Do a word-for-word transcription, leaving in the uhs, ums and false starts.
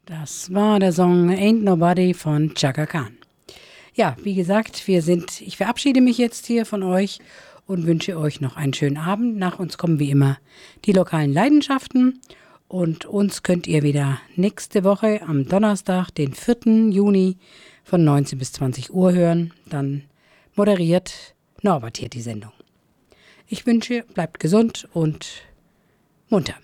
Das war der Song Ain't Nobody von Chaka Khan. Ja, wie gesagt, wir sind, ich verabschiede mich jetzt hier von euch und wünsche euch noch einen schönen Abend. Nach uns kommen wie immer die lokalen Leidenschaften und uns könnt ihr wieder nächste Woche am Donnerstag, den vierten Juni von neunzehn bis zwanzig Uhr hören. Dann moderiert Norbert hier die Sendung. Ich wünsche, bleibt gesund und munter.